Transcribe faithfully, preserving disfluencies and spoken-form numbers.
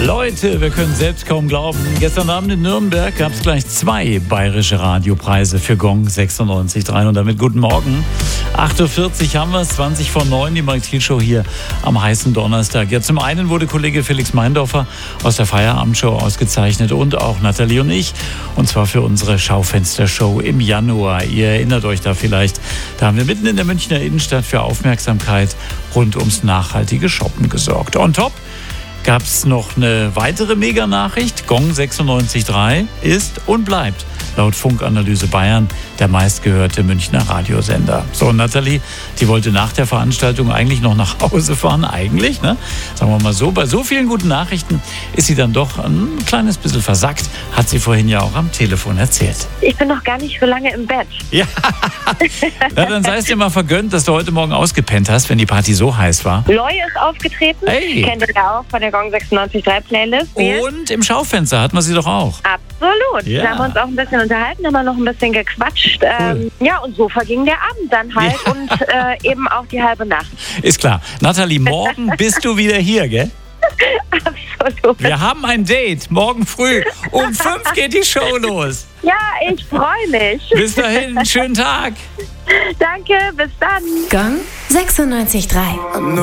Leute, wir können selbst kaum glauben. Gestern Abend in Nürnberg gab es gleich zwei bayerische Radiopreise für Gong sechsundneunzig Komma drei. Und damit guten Morgen. acht Uhr vierzig haben wir es, zwanzig vor neun, die Marek-Thiel-Show hier am heißen Donnerstag. Ja, zum einen wurde Kollege Felix Meindorfer aus der Feierabendshow ausgezeichnet und auch Nathalie und ich. Und zwar für unsere Schaufenstershow im Januar. Ihr erinnert euch da vielleicht. Da haben wir mitten in der Münchner Innenstadt für Aufmerksamkeit rund ums nachhaltige Shoppen gesorgt. On top gab es noch eine weitere Mega-Nachricht. Gong sechsundneunzig Komma drei ist und bleibt laut Funkanalyse Bayern der meistgehörte Münchner Radiosender. So, Nathalie, die wollte nach der Veranstaltung eigentlich noch nach Hause fahren. Eigentlich, ne? Sagen wir mal so, bei so vielen guten Nachrichten ist sie dann doch ein kleines bisschen versackt. Hat sie vorhin ja auch am Telefon erzählt. Ich bin noch gar nicht so lange im Bett. Ja, ja, dann sei es dir mal vergönnt, dass du heute Morgen ausgepennt hast, wenn die Party so heiß war. Loy ist aufgetreten. Hey. Kennt ihr ja auch von der Gong sechsundneunzig Komma drei Playlist. Und im Schaufenster hatten wir sie doch auch. Absolut. Ja. Da haben wir uns auch ein bisschen unterhalten, haben wir noch ein bisschen gequatscht. Cool. Ähm, ja, und so verging der Abend dann halt Ja. und äh, eben auch die halbe Nacht. Ist klar. Nathalie, morgen bist du wieder hier, gell? Absolut. Wir haben ein Date. Morgen früh um fünf geht die Show los. Ja, ich freue mich. Bis dahin, schönen Tag. Danke, bis dann. Gong sechsundneunzig Komma drei.